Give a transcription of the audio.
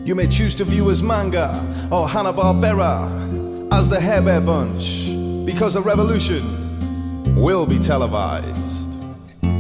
You may choose to view as manga or Hanna-Barbera as the Hair Bear Bunch, because the revolution will be televised.